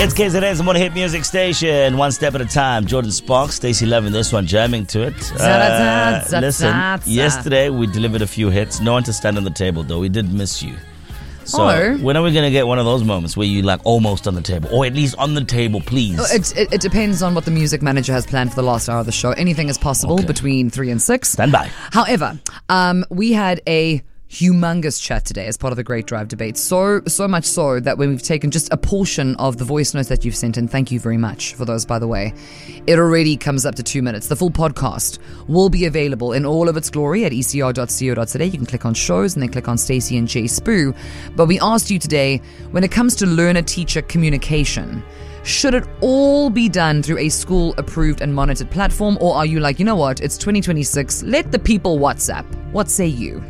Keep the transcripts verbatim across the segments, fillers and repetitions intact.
It's K Z N's Morning Hit Music Station, one step at a time. Jordan Sparks, Stacey loving this one, jamming to it. Uh, listen, yesterday we delivered a few hits. No one to stand on the table, though. We did miss you. So oh. when are we going to get one of those moments where you like almost on the table, or at least on the table, please? It, it, it depends on what the music manager has planned for the last hour of the show. Anything is possible okay. between three and six. Stand by. However, um, we had a humongous chat today as part of the Great Drive debate. So, so much so that when we've taken just a portion of the voice notes that you've sent in, thank you very much for those, by the way, it already comes up to two minutes. The full podcast will be available in all of its glory at e c r dot co dot za. You can click on shows and then click on Stacey and Jay Spoo. But we asked you today, when it comes to learner-teacher communication, should it all be done through a school-approved and monitored platform, or are you like, you know what, it's twenty twenty-six, let the people WhatsApp? What say you?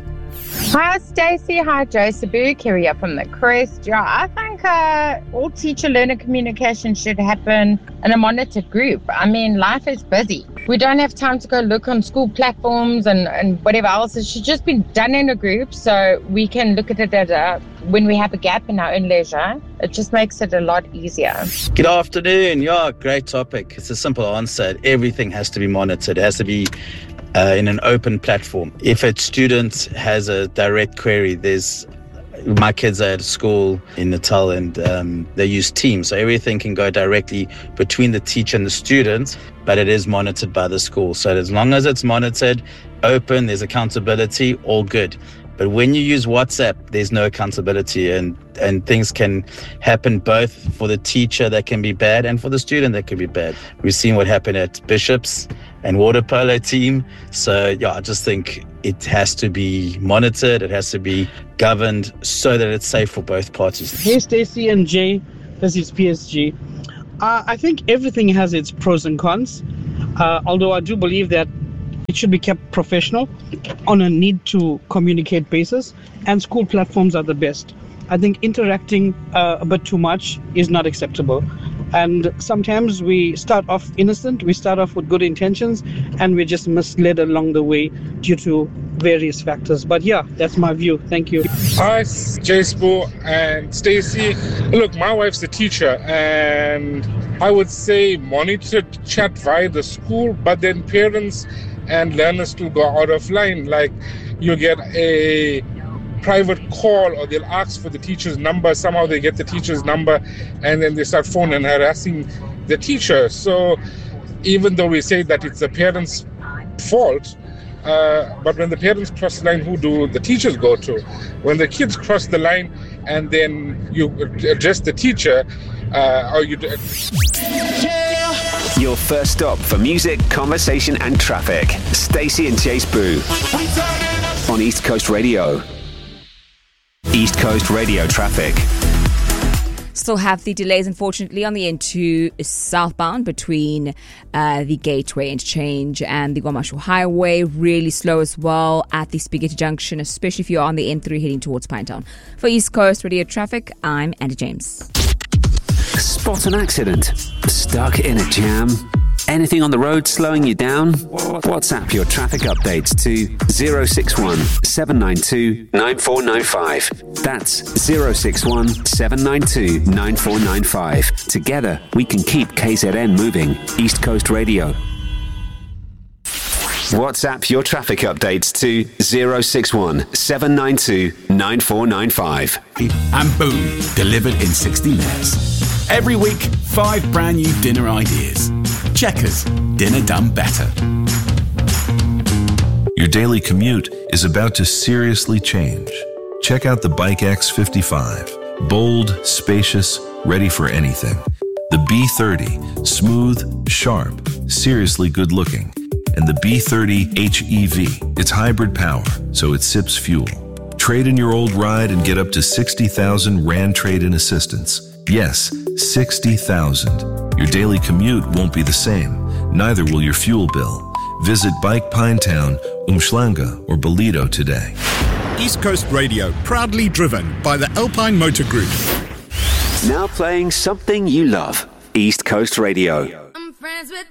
Hi Stacey, hi Joe Sabu, Kerry up from the Crest. Yeah, I think uh, all teacher-learner communication should happen in a monitored group. I mean, life is busy. We don't have time to go look on school platforms and, and whatever else. It should just be done in a group so we can look at it at a, when we have a gap in our own leisure. It just makes it a lot easier. Good afternoon. Yeah, great topic. It's a simple answer. Everything has to be monitored. It has to be Uh, in an open platform. If a student has a direct query, there's my kids are at school in Natal and um, they use Teams, so everything can go directly between the teacher and the student, but it is monitored by the school. So as long as it's monitored, open, there's accountability, all good. But when you use WhatsApp, there's no accountability, and, and things can happen both for the teacher that can be bad and for the student that can be bad. We've seen what happened at Bishops and water polo team. So yeah, I just think it has to be monitored. It has to be governed so that it's safe for both parties. Hey, Stacey and Jay, this is P S G. Uh, I think everything has its pros and cons, uh, although I do believe that it should be kept professional on a need to communicate basis, and school platforms are the best. I think interacting uh, a bit too much is not acceptable. And sometimes we start off innocent, we start off with good intentions, and we're just misled along the way due to various factors. But yeah, that's my view. Thank you. Hi, Jay Spoo and Stacey. Look, my wife's a teacher, and I would say monitor chat via the school, but then parents and learners still go out of line. Like, you get a private call, or they'll ask for the teacher's number. Somehow they get the teacher's number, and then they start phoning and harassing the teacher. So even though we say that it's the parents' fault, uh, but when the parents cross the line, who do the teachers go to? When the kids cross the line and then you address the teacher, uh, or you do... Your first stop for music, conversation and traffic. Stacey and Jay Spoo on East Coast Radio. East Coast Radio traffic. Still have the delays, unfortunately, on the N two southbound between uh, the Gateway Interchange and the Guamashu Highway. Really slow as well at the Spaghetti Junction, especially if you're on the N three heading towards Pinetown. For East Coast Radio traffic, I'm Andy James. Spot an accident? Stuck in a jam? Anything on the road slowing you down? WhatsApp your traffic updates to zero six one, seven nine two, nine four nine five. That's zero six one, seven nine two, nine four nine five. Together, we can keep K Z N moving. East Coast Radio. WhatsApp your traffic updates to zero six one, seven nine two, nine four nine five. And boom, delivered in sixty minutes. Every week, five brand new dinner ideas. Checkers, dinner done better. Your daily commute is about to seriously change. Check out the Bike X fifty-five. Bold, spacious, ready for anything. The B thirty, smooth, sharp, seriously good looking. And the B thirty H E V, it's hybrid power, so it sips fuel. Trade in your old ride and get up to sixty thousand Rand trade-in assistance. Yes, sixty thousand. Your daily commute won't be the same. Neither will your fuel bill. Visit Bike Pinetown, Umhlanga, or Bolido today. East Coast Radio, proudly driven by the Alpine Motor Group. Now playing something you love. East Coast Radio. I'm friends with